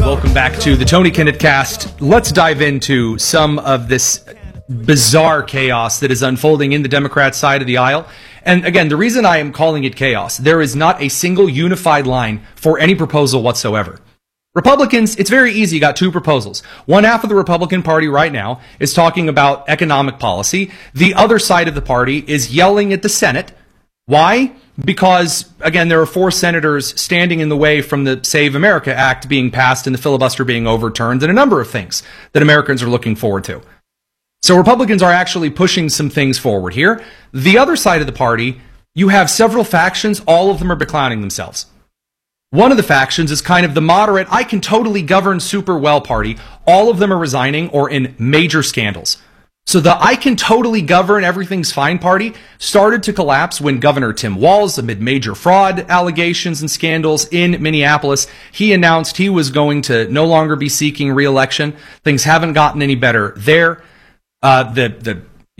Welcome back to the Tony Kinnett Cast. Let's dive into some of this bizarre chaos that is unfolding in the Democrat side of the aisle. And again, the reason I am calling it chaos, there is not a single unified line for any proposal whatsoever. Republicans, it's very easy. You got two proposals. One half of the Republican Party right now is talking about economic policy. The other side of the party is yelling at the Senate. Why? Because, again, there are 4 senators standing in the way from the Save America Act being passed and the filibuster being overturned and a number of things that Americans are looking forward to. So Republicans are actually pushing some things forward here. The other side of the party, you have several factions. All of them are beclowning themselves. One of the factions is kind of the moderate, I can totally govern super well party. All of them are resigning or in major scandals. So the I can totally govern, everything's fine party started to collapse when Governor Tim Walz, amid major fraud allegations and scandals in Minneapolis, he announced he was going to no longer be seeking re-election. Things haven't gotten any better there. The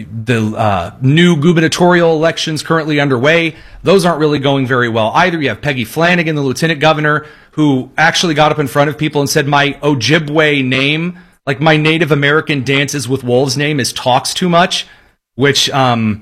new gubernatorial elections currently underway, those aren't really going very well either. You have Peggy Flanagan, the lieutenant governor, who actually got up in front of people and said, my Ojibwe name, like my Native American Dances with Wolves name, is talks too much, which, oh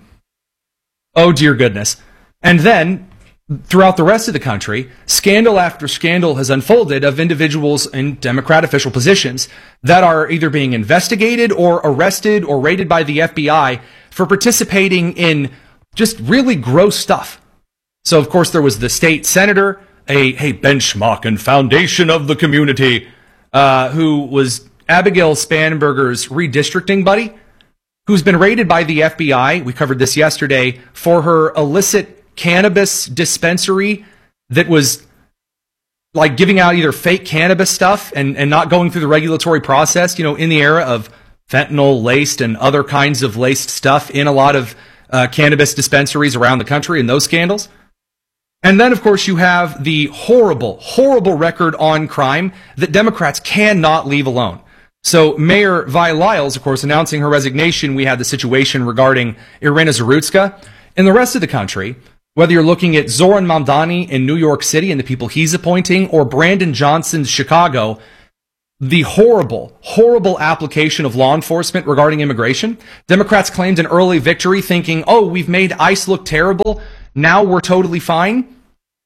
dear goodness. And then, throughout the rest of the country, scandal after scandal has unfolded of individuals in Democrat official positions that are either being investigated or arrested or raided by the FBI for participating in just really gross stuff. So, of course, there was the state senator, a benchmark and foundation of the community, who was Abigail Spanberger's redistricting buddy, who's been raided by the FBI, we covered this yesterday, for her illicit cannabis dispensary that was like giving out either fake cannabis stuff and not going through the regulatory process, you know, in the era of fentanyl laced and other kinds of laced stuff in a lot of cannabis dispensaries around the country and those scandals. And then, of course, you have the horrible, horrible record on crime that Democrats cannot leave alone. So Mayor Vi Lyles, of course, announcing her resignation, we had the situation regarding Irina Zarutska. In the rest of the country, whether you're looking at Zoran Mamdani in New York City and the people he's appointing, or Brandon Johnson's Chicago, the horrible, horrible application of law enforcement regarding immigration. Democrats claimed an early victory thinking, oh, we've made ICE look terrible, now we're totally fine.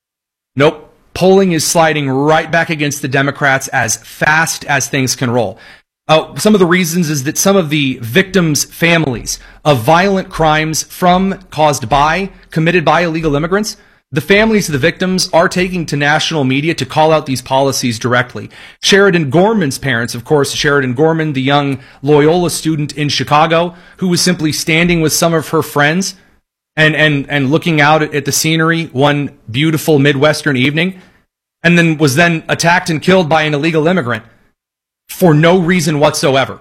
Nope. Polling is sliding right back against the Democrats as fast as things can roll. Some of the reasons is that some of the victims' families of violent crimes committed by illegal immigrants, the families of the victims are taking to national media to call out these policies directly. Sheridan Gorman's parents, of course, Sheridan Gorman, the young Loyola student in Chicago, who was simply standing with some of her friends and looking out at the scenery one beautiful Midwestern evening, and then was then attacked and killed by an illegal immigrant for no reason whatsoever.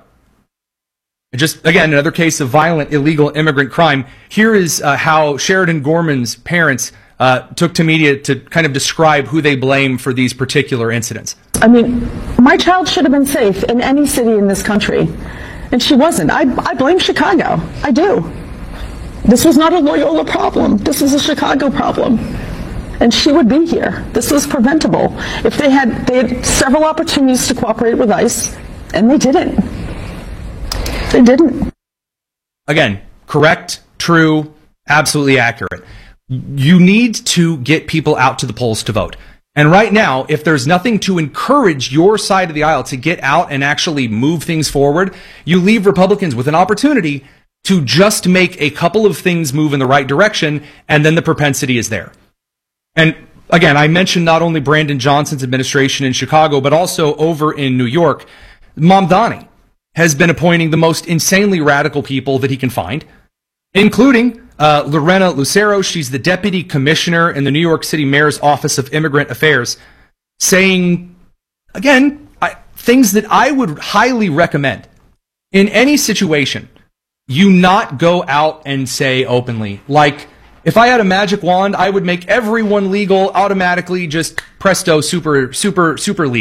Just, again, another case of violent illegal immigrant crime. Here is how Sheridan Gorman's parents took to media to kind of describe who they blame for these particular incidents. I mean, my child should have been safe in any city in this country, and she wasn't. I blame Chicago. I do. This was not a Loyola problem. This is a Chicago problem. And she would be here. This was preventable. If they had several opportunities to cooperate with ICE, and they didn't. They didn't. Again, correct, true, absolutely accurate. You need to get people out to the polls to vote. And right now, if there's nothing to encourage your side of the aisle to get out and actually move things forward, you leave Republicans with an opportunity to just make a couple of things move in the right direction, and then the propensity is there. And again, I mentioned not only Brandon Johnson's administration in Chicago, but also over in New York. Mamdani has been appointing the most insanely radical people that he can find, including Lorena Lucero. She's the deputy commissioner in the New York City Mayor's Office of Immigrant Affairs, saying, again, things that I would highly recommend in any situation, you not go out and say openly, like, if I had a magic wand, I would make everyone legal automatically, just presto, super legal.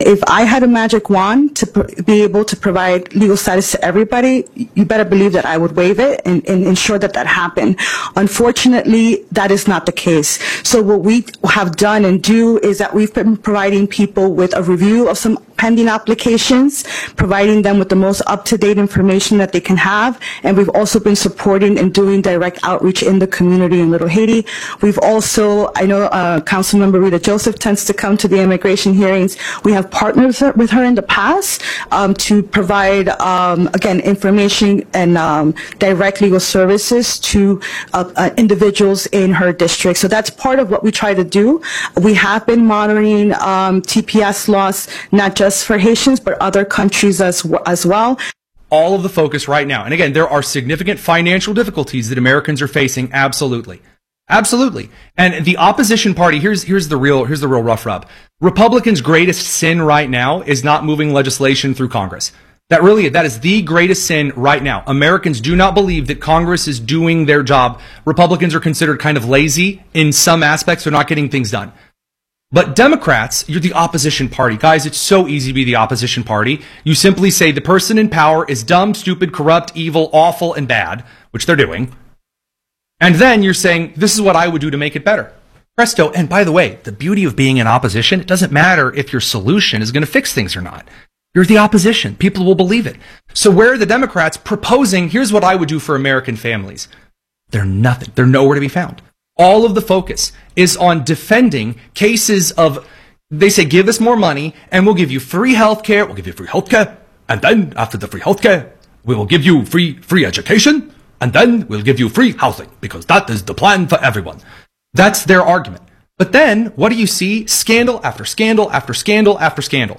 If I had a magic wand to be able to provide legal status to everybody, you better believe that I would waive it and ensure that that happened. Unfortunately, that is not the case. So what we have done and do is that we've been providing people with a review of some pending applications, providing them with the most up-to-date information that they can have, and we've also been supporting and doing direct outreach in the community in Little Haiti. We've also, I know Councilmember Rita Joseph tends to come to the immigration hearings. We have partners with her in the past to provide, again, information and direct legal services to individuals in her district. So that's part of what we try to do. We have been monitoring TPS laws, not just for Haitians, but other countries as well. All of the focus right now. And again, there are significant financial difficulties that Americans are facing. Absolutely. Absolutely. And the opposition party, here's the real rough rub. Republicans' greatest sin right now is not moving legislation through Congress. That is the greatest sin right now. Americans do not believe that Congress is doing their job. Republicans are considered kind of lazy in some aspects. They're not getting things done. But Democrats, you're the opposition party. Guys, it's so easy to be the opposition party. You simply say the person in power is dumb, stupid, corrupt, evil, awful, and bad, which they're doing. And then you're saying, this is what I would do to make it better. Presto. And by the way, the beauty of being in opposition, it doesn't matter if your solution is going to fix things or not. You're the opposition. People will believe it. So where are the Democrats proposing, here's what I would do for American families? They're nothing. They're nowhere to be found. All of the focus is on defending cases of, they say, give us more money and we'll give you free health care. We'll give you free health care. And then after the free health care, we will give you free education. And then we'll give you free housing because that is the plan for everyone. That's their argument. But then what do you see? Scandal after scandal after scandal after scandal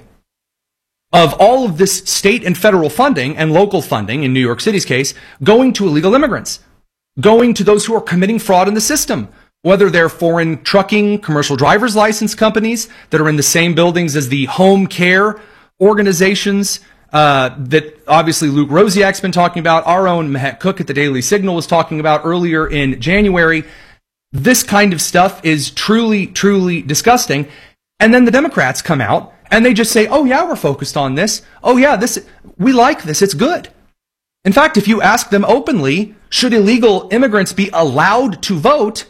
of all of this state and federal funding and local funding, in New York City's case, going to illegal immigrants, going to those who are committing fraud in the system, whether they're foreign trucking, commercial driver's license companies that are in the same buildings as the home care organizations that obviously Luke Rosiak's been talking about, our own Mehet Cook at the Daily Signal was talking about earlier in January. This kind of stuff is truly, truly disgusting. And then the Democrats come out and they just say, oh yeah, we're focused on this. Oh yeah, we like this. It's good. In fact, if you ask them openly, should illegal immigrants be allowed to vote?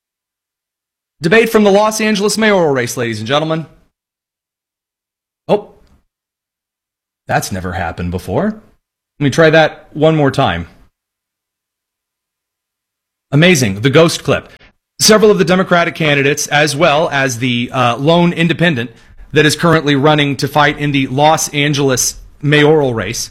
Debate from the Los Angeles mayoral race, ladies and gentlemen. Oh, that's never happened before. Let me try that one more time. Amazing, the ghost clip. Several of the Democratic candidates, as well as the lone independent that is currently running to fight in the Los Angeles mayoral race,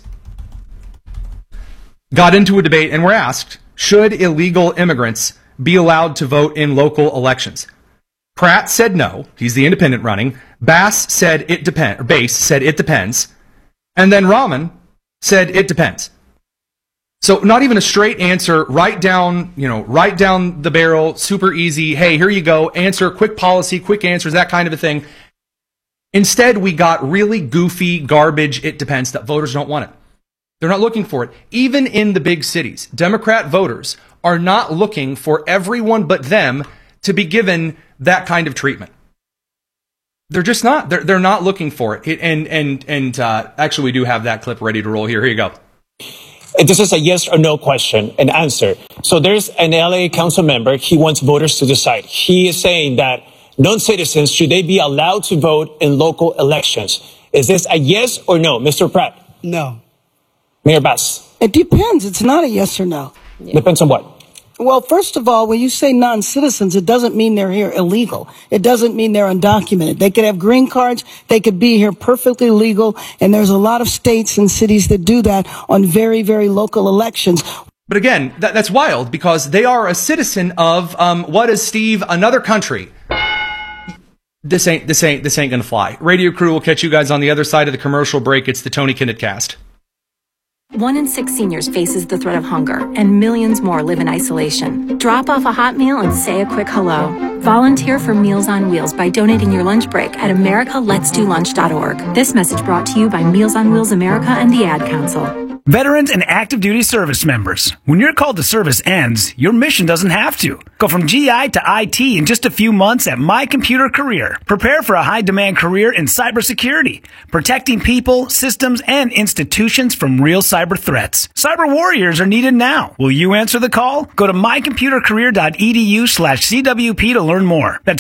got into a debate and were asked, should illegal immigrants be allowed to vote in local elections? Pratt said no. He's the independent running. Bass said it depends. Bass said it depends. And then Rahman said it depends. So not even a straight answer, right down the barrel, super easy. Hey, here you go. Answer, quick policy, quick answers, that kind of a thing. Instead, we got really goofy garbage. It depends. That voters don't want it. They're not looking for it. Even in the big cities, Democrat voters are not looking for everyone but them to be given that kind of treatment. They're just not. They're not looking for it. Actually, we do have that clip ready to roll here. Here you go. This is a yes or no question and answer. So there's an LA council member. He wants voters to decide. He is saying that non-citizens, should they be allowed to vote in local elections? Is this a yes or no, Mr. Pratt? No. Mayor Bass? It depends. It's not a yes or no. Depends on what? Well, first of all, when you say non-citizens, it doesn't mean they're here illegal. It doesn't mean they're undocumented. They could have green cards. They could be here perfectly legal. And there's a lot of states and cities that do that on very, very local elections. But again, that's wild because they are a citizen of, what is, Steve, another country. This ain't gonna fly. Radio crew will catch you guys on the other side of the commercial break. It's the Tony Kinnett Cast. 1 in 6 seniors faces the threat of hunger, and millions more live in isolation. Drop off a hot meal and say a quick hello. Volunteer for Meals on Wheels by donating your lunch break at americaletsdolunch.org. This message brought to you by Meals on Wheels America and the Ad Council. Veterans and active duty service members, when your call to service ends, your mission doesn't have to. Go from GI to IT in just a few months at My Computer Career. Prepare for a high-demand career in cybersecurity, protecting people, systems, and institutions from real cyber threats. Cyber warriors are needed now. Will you answer the call? Go to mycomputercareer.edu/CWP to learn more. That's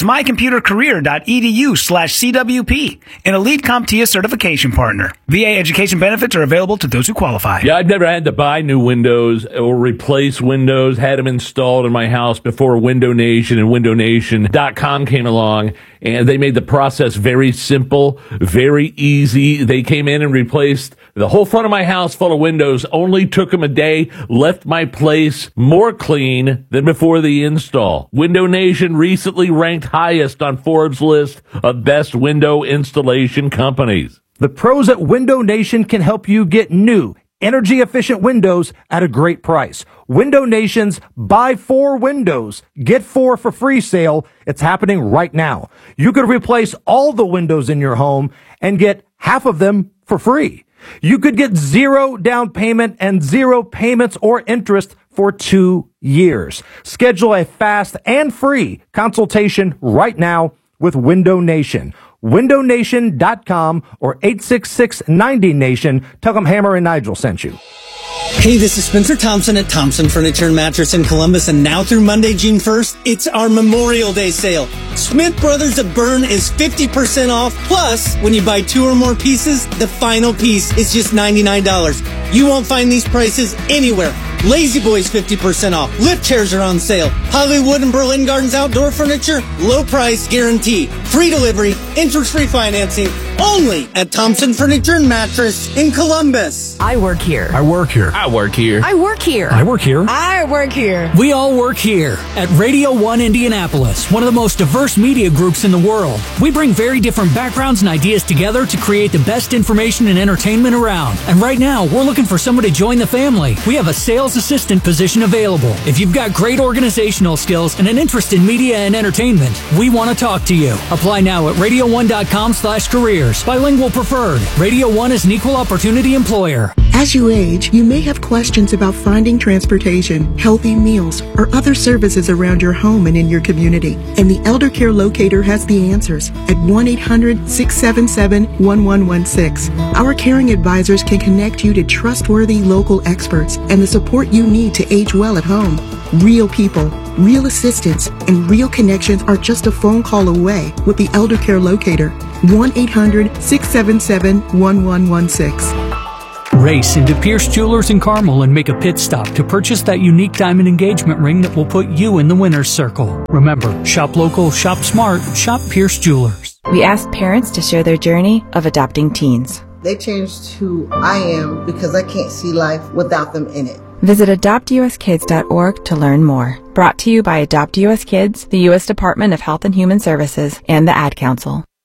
mycomputercareer.edu/CWP, an elite CompTIA certification partner. VA education benefits are available to those who qualify. Yeah, I've never had to buy new windows or replace windows, had them installed in my house before Window Nation and WindowNation.com came along, and they made the process very simple, very easy. They came in and replaced the whole front of my house full of windows, only took them a day, left my place more clean than before the install. Window Nation recently ranked highest on Forbes' list of best window installation companies. The pros at Window Nation can help you get new, energy-efficient windows at a great price. Window Nation's Buy 4 Windows, Get 4 for free sale. It's happening right now. You could replace all the windows in your home and get half of them for free. You could get 0 down payment and 0 payments or interest for 2 years. Schedule a fast and free consultation right now with Window Nation. WindowNation.com or 866-90-NATION. Tell them Hammer and Nigel sent you. Hey, this is Spencer Thompson at Thompson Furniture and Mattress in Columbus, and now through Monday, June 1st, it's our Memorial Day sale. Smith Brothers of Bern is 50% off, plus, when you buy 2 or more pieces, the final piece is just $99. You won't find these prices anywhere. Lazy Boys 50% off. Lift chairs are on sale. Hollywood and Berlin Gardens outdoor furniture, low price guarantee. Free delivery, interest-free financing, only at Thompson Furniture and Mattress in Columbus. I work here. I work here. I work here. I work here. I work here. I work here. We all work here at Radio 1 Indianapolis, one of the most diverse media groups in the world. We bring very different backgrounds and ideas together to create the best information and entertainment around. And right now, we're looking for someone to join the family. We have a sales assistant position available. If you've got great organizational skills and an interest in media and entertainment, we want to talk to you. Apply now at radio1.com/careers. Bilingual preferred. Radio 1 is an equal opportunity employer. As you age, you may have questions about finding transportation, healthy meals, or other services around your home and in your community. And the Elder Care Locator has the answers at 1-800-677-1116. Our caring advisors can connect you to trustworthy local experts and the support you need to age well at home. Real people, real assistance, and real connections are just a phone call away with the Elder Care Locator. 1-800-677-1116. Race into Pierce Jewelers in Carmel and make a pit stop to purchase that unique diamond engagement ring that will put you in the winner's circle. Remember, shop local, shop smart, shop Pierce Jewelers. We asked parents to share their journey of adopting teens. They changed who I am because I can't see life without them in it. Visit adoptuskids.org to learn more. Brought to you by Adopt US Kids, the U.S. Department of Health and Human Services, and the Ad Council.